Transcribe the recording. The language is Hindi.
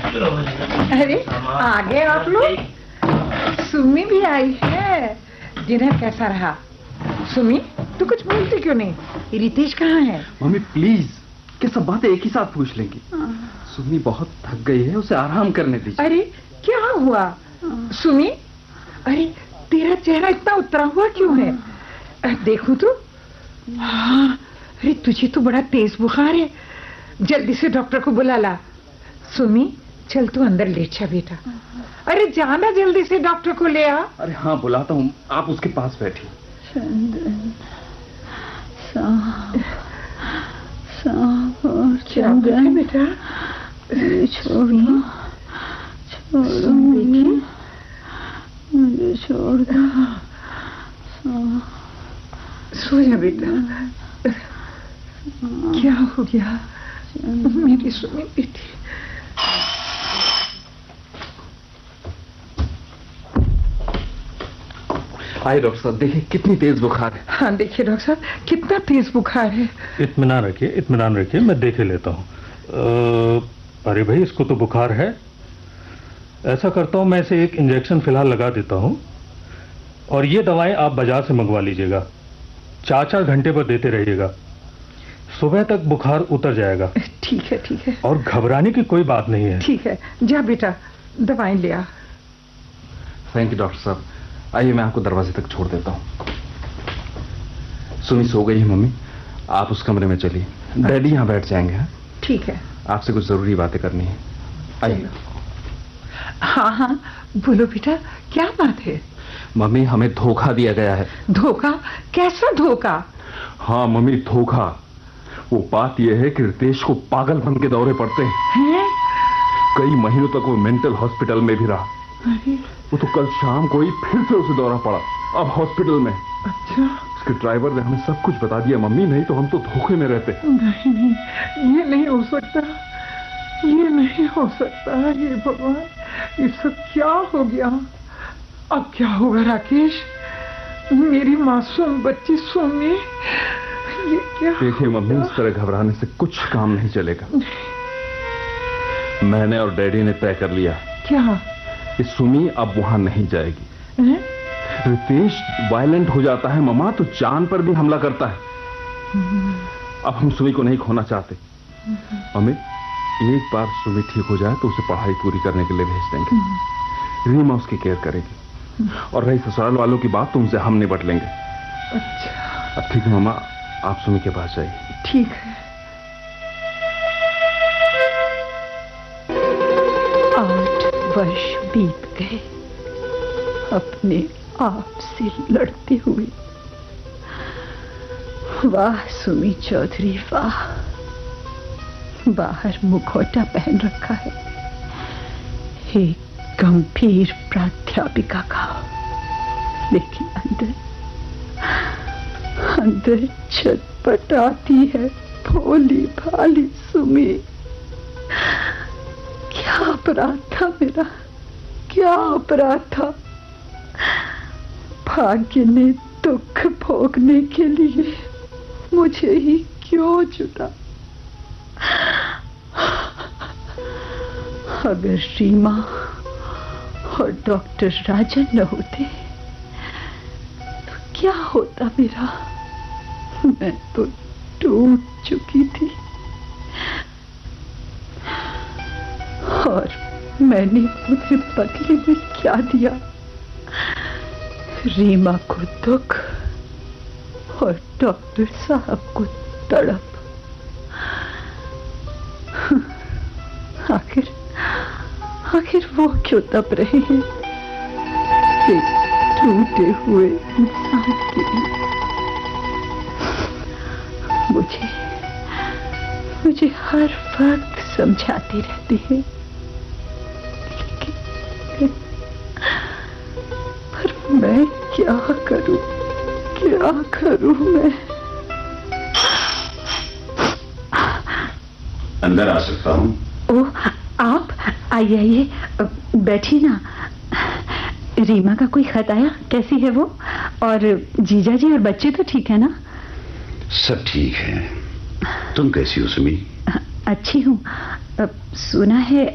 अरे आ गए आप लोग। सुमी भी आई है। डिनर कैसा रहा? सुमी तू कुछ बोलती क्यों नहीं? रितेश कहाँ है? मम्मी प्लीज, क्या सब बातें एक ही साथ पूछ लेंगी? सुमी बहुत थक गई है, उसे आराम करने दीजिए। अरे क्या हुआ सुमी? अरे तेरा चेहरा इतना उतरा हुआ क्यों है? देखो तो। हाँ, अरे तुझे तो बड़ा तेज बुखार है। जल्दी से डॉक्टर को बुला ला। सुमी चल तू अंदर लेट जा बेटा। अरे जाना जल्दी से डॉक्टर को ले आ। अरे हाँ बुलाता हूँ, आप उसके पास बैठिए। चंदन बेटा छोड़ो मुझे छोड़ दो। सो जा बेटा। क्या हो गया मेरी सुनी बेटी? आइए डॉक्टर साहब, देखिए कितनी तेज बुखार है। हाँ देखिए डॉक्टर साहब कितना तेज बुखार है। इत्मीनान रखिए, मैं देख लेता हूँ। अरे भाई इसको तो बुखार है। ऐसा करता हूँ, मैं इसे एक इंजेक्शन फिलहाल लगा देता हूँ और ये दवाएं आप बाजार से मंगवा लीजिएगा। 4-4 घंटे पर देते रहिएगा, सुबह तक बुखार उतर जाएगा। ठीक है। और घबराने की कोई बात नहीं है। ठीक है, जा बेटा दवाएं ले आ। थैंक यू डॉक्टर साहब। आइए मैं आपको दरवाजे तक छोड़ देता हूँ। सुमी सो गई है मम्मी, आप उस कमरे में चलिए। डैडी यहाँ बैठ जाएंगे। हाँ ठीक है, आपसे कुछ जरूरी बातें करनी है। आइए। हाँ बोलो बेटा, क्या बात है? मम्मी हमें धोखा दिया गया है। धोखा? कैसा धोखा? हाँ मम्मी धोखा। वो बात यह है कि रितेश को पागलपन के दौरे पड़ते हैं। कई महीनों तक वो मेंटल हॉस्पिटल में भी रहा। अरे वो तो कल शाम को ही फिर से उसे दौरा पड़ा, अब हॉस्पिटल में। अच्छा। उसके ड्राइवर ने हमें सब कुछ बता दिया मम्मी, नहीं तो हम तो धोखे में रहते। नहीं, ये नहीं हो सकता, ये नहीं हो सकता। ये भगवान, ये सब क्या हो गया? अब क्या होगा राकेश? मेरी मासूम बच्ची सुमी, ये क्या? देखिए मम्मी, इस तरह घबराने से कुछ काम नहीं चलेगा। मैंने और डैडी ने तय कर लिया। क्या? कि सुमी अब वहां नहीं जाएगी। रितेश वायलेंट हो जाता है मम्मा, तो जान पर भी हमला करता है। अब हम सुमी को नहीं खोना चाहते। हमें एक बार सुमी ठीक हो जाए तो उसे पढ़ाई पूरी करने के लिए भेज देंगे। रीमा उसकी केयर करेगी। और रही ससुराल वालों की बात तो उनसे हम निपट लेंगे। अच्छा। अब ठीक है मम्मा, आप सुमी के पास जाइए। ठीक है। 8 वर्ष बीत गए अपने आप से लड़ते हुए। वाह सुमी चौधरी वाह, बाहर मुखौटा पहन रखा है एक गंभीर प्राध्यापिका का, लेकिन अंदर छटपटाती है भोली भाली सुमी। क्या अपराध था मेरा, क्या अपराध था? भाग्य ने दुख भोगने के लिए मुझे ही क्यों चुना? अगर रीमा और डॉक्टर राजन न होते तो क्या होता मेरा? मैं तो टूट चुकी थी। और मैंने उसे बदले में क्या दिया? रीमा को दुख और डॉक्टर साहब को तड़प। आखिर वो क्यों तप रहे हैं एक टूटे हुए इंसान के लिए? मुझे हर वक्त समझाते रहते हैं, पर मैं क्या करूं मैं? अंदर आ सकता हूं? ओह आप आइए बैठिए ना। रीमा का कोई खत आया? कैसी है वो? और जीजा जी और बच्चे तो ठीक है ना? सब ठीक है। तुम कैसी हो सुमी? अच्छी हूँ। सुना है